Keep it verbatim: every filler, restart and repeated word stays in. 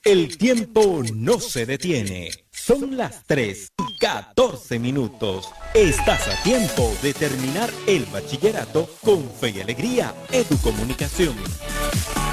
El tiempo no se detiene. Son las tres y catorce minutos. Estás a tiempo de terminar el bachillerato con Fe y Alegría Educomunicación.